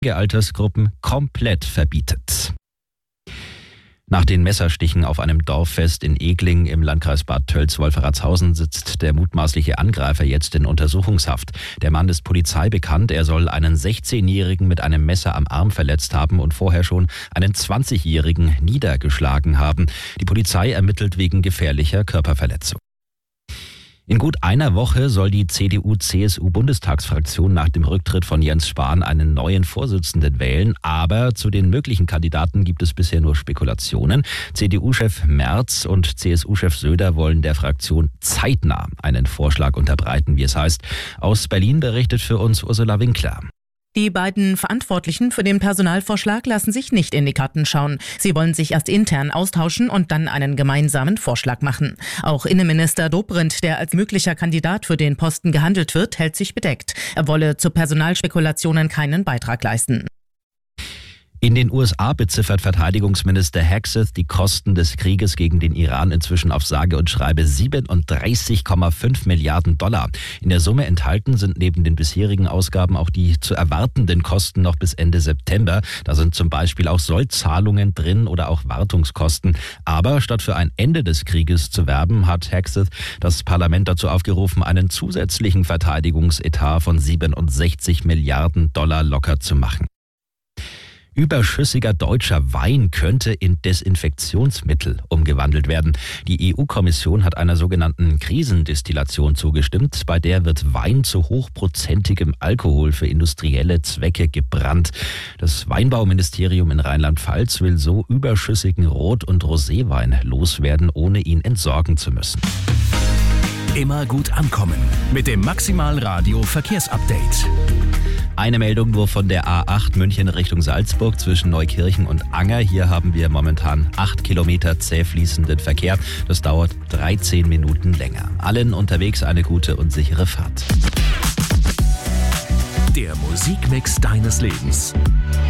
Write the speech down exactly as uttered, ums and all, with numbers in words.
Altersgruppen komplett verbietet. Nach den Messerstichen auf einem Dorffest in Egling im Landkreis Bad Tölz-Wolfratshausen sitzt der mutmaßliche Angreifer jetzt in Untersuchungshaft. Der Mann ist Polizei bekannt. Er soll einen sechzehnjährigen mit einem Messer am Arm verletzt haben und vorher schon einen zwanzigjährigen niedergeschlagen haben. Die Polizei ermittelt wegen gefährlicher Körperverletzung. In gut einer Woche soll die C D U-C S U-Bundestagsfraktion nach dem Rücktritt von Jens Spahn einen neuen Vorsitzenden wählen. Aber zu den möglichen Kandidaten gibt es bisher nur Spekulationen. C D U-Chef Merz und C S U-Chef Söder wollen der Fraktion zeitnah einen Vorschlag unterbreiten, wie es heißt. Aus Berlin berichtet für uns Ursula Winkler. Die beiden Verantwortlichen für den Personalvorschlag lassen sich nicht in die Karten schauen. Sie wollen sich erst intern austauschen und dann einen gemeinsamen Vorschlag machen. Auch Innenminister Dobrindt, der als möglicher Kandidat für den Posten gehandelt wird, hält sich bedeckt. Er wolle zu Personalspekulationen keinen Beitrag leisten. In den U S A beziffert Verteidigungsminister Hegseth die Kosten des Krieges gegen den Iran inzwischen auf sage und schreibe siebenunddreißig Komma fünf Milliarden Dollar. In der Summe enthalten sind neben den bisherigen Ausgaben auch die zu erwartenden Kosten noch bis Ende September. Da sind zum Beispiel auch Sollzahlungen drin oder auch Wartungskosten. Aber statt für ein Ende des Krieges zu werben, hat Hegseth das Parlament dazu aufgerufen, einen zusätzlichen Verteidigungsetat von siebenundsechzig Milliarden Dollar locker zu machen. Überschüssiger deutscher Wein könnte in Desinfektionsmittel umgewandelt werden. Die E U-Kommission hat einer sogenannten Krisendestillation zugestimmt. Bei der wird Wein zu hochprozentigem Alkohol für industrielle Zwecke gebrannt. Das Weinbauministerium in Rheinland-Pfalz will so überschüssigen Rot- und Roséwein loswerden, ohne ihn entsorgen zu müssen. Immer gut ankommen mit dem Maximal Radio Verkehrsupdate. Eine Meldung nur von der A acht München Richtung Salzburg zwischen Neukirchen und Anger. Hier haben wir momentan acht Kilometer zäh fließenden Verkehr. Das dauert dreizehn Minuten länger. Allen unterwegs eine gute und sichere Fahrt. Der Musikmix deines Lebens.